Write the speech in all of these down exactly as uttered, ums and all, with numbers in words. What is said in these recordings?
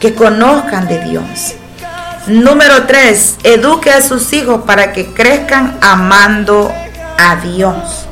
que conozcan de Dios. Número tres, eduque a sus hijos para que crezcan amando a Dios.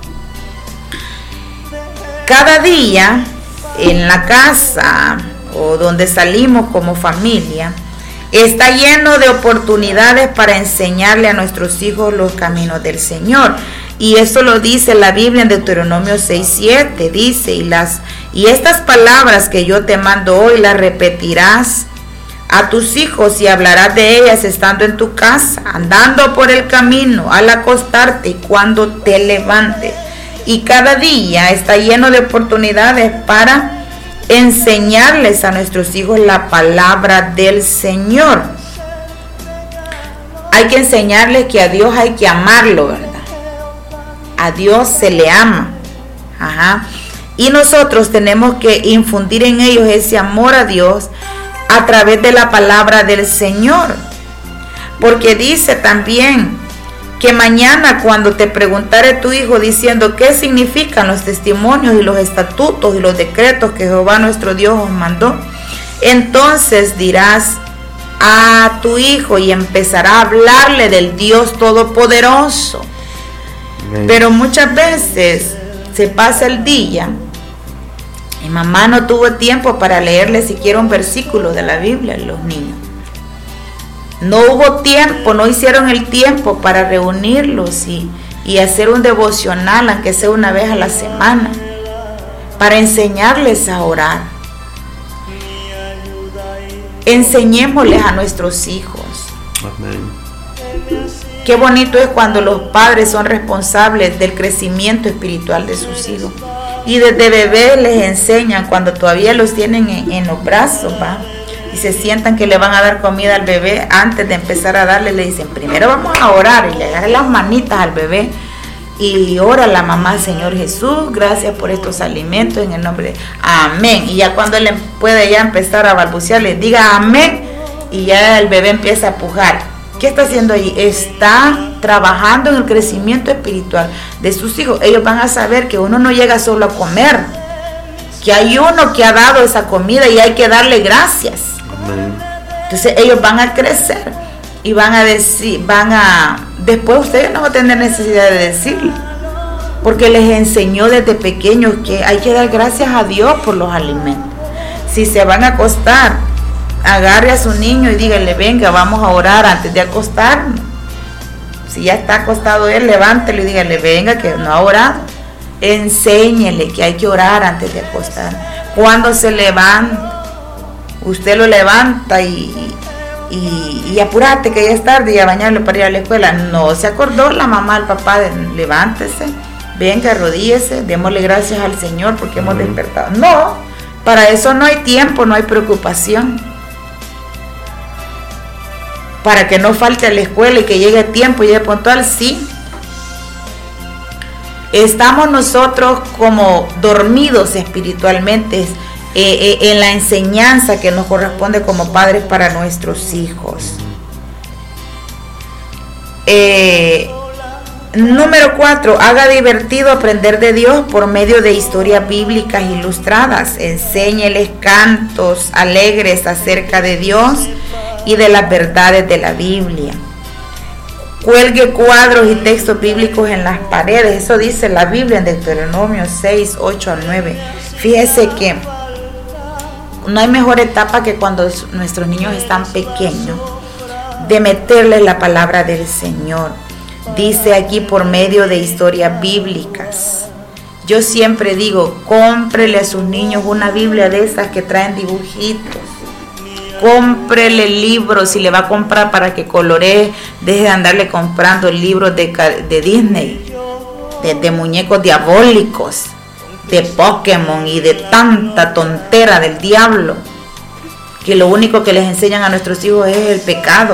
Cada día en la casa o donde salimos como familia está lleno de oportunidades para enseñarle a nuestros hijos los caminos del Señor. Y eso lo dice la Biblia en Deuteronomio seis siete. Dice, y, las, y estas palabras que yo te mando hoy las repetirás a tus hijos y hablarás de ellas estando en tu casa, andando por el camino, al acostarte y cuando te levantes. Y cada día está lleno de oportunidades para enseñarles a nuestros hijos la palabra del Señor. Hay que enseñarles que a Dios hay que amarlo, ¿verdad? A Dios se le ama. Ajá. Y nosotros tenemos que infundir en ellos ese amor a Dios a través de la palabra del Señor. Porque dice también que mañana cuando te preguntare tu hijo diciendo qué significan los testimonios y los estatutos y los decretos que Jehová nuestro Dios os mandó, entonces dirás a tu hijo y empezará a hablarle del Dios Todopoderoso. Amén. Pero muchas veces se pasa el día y mamá no tuvo tiempo para leerle siquiera un versículo de la Biblia a los niños. No hubo tiempo, no hicieron el tiempo para reunirlos y, y hacer un devocional, aunque sea una vez a la semana, para enseñarles a orar. Enseñémosles a nuestros hijos. Amén. Qué bonito es cuando los padres son responsables del crecimiento espiritual de sus hijos. Y desde bebés les enseñan, cuando todavía los tienen en, en los brazos, ¿va? Y se sientan que le van a dar comida al bebé, antes de empezar a darle, le dicen, primero vamos a orar, y le agarran las manitas al bebé, y ora la mamá, Señor Jesús, gracias por estos alimentos, en el nombre de amén. Y ya cuando él puede ya empezar a balbucear, le diga amén, y ya el bebé empieza a pujar. ¿Qué está haciendo ahí? Está trabajando en el crecimiento espiritual de sus hijos. Ellos van a saber que uno no llega solo a comer, que hay uno que ha dado esa comida y hay que darle gracias. Amén. Entonces ellos van a crecer y van a decir, van a, después ustedes no van a tener necesidad de decirlo, porque les enseñó desde pequeños que hay que dar gracias a Dios por los alimentos. Si se van a acostar, agarre a su niño y dígale, venga, vamos a orar antes de acostarnos. Si ya está acostado él, levántelo y dígale, venga, que no ha orado. Enséñele que hay que orar antes de acostar. Cuando se levanta, usted lo levanta y, y, y apúrate que ya es tarde y a bañarlo para ir a la escuela. No se acordó la mamá, el papá, de, levántese, venga, arrodíllese, démosle gracias al Señor porque hemos despertado. No, para eso no hay tiempo, no hay preocupación. Para que no falte a la escuela y que llegue a tiempo y llegue puntual, sí. Estamos nosotros como dormidos espiritualmente eh, eh, en la enseñanza que nos corresponde como padres para nuestros hijos. Eh, número cuatro, haga divertido aprender de Dios por medio de historias bíblicas ilustradas. Enséñeles cantos alegres acerca de Dios y de las verdades de la Biblia. Cuelgue cuadros y textos bíblicos en las paredes. Eso dice la Biblia en Deuteronomio seis, ocho al nueve. Fíjese que no hay mejor etapa que cuando nuestros niños están pequeños, de meterles la palabra del Señor. Dice aquí por medio de historias bíblicas. Yo siempre digo, cómprele a sus niños una Biblia de esas que traen dibujitos. Cómprele libros, si le va a comprar para que coloree, deje de andarle comprando libros de, de Disney, de, de muñecos diabólicos, de Pokémon y de tanta tontera del diablo, que lo único que les enseñan a nuestros hijos es el pecado.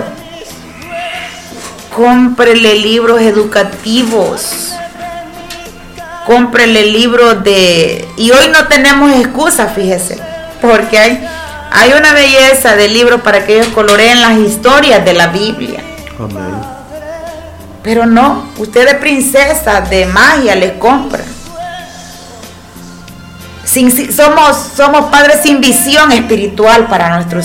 Cómprele libros educativos, cómprele libros de... Y hoy no tenemos excusa, fíjese, porque hay... Hay una belleza de libros para que ellos coloreen las historias de la Biblia. Amén. Pero no, ustedes princesas de magia les compran. Sin, somos, somos padres sin visión espiritual para nuestros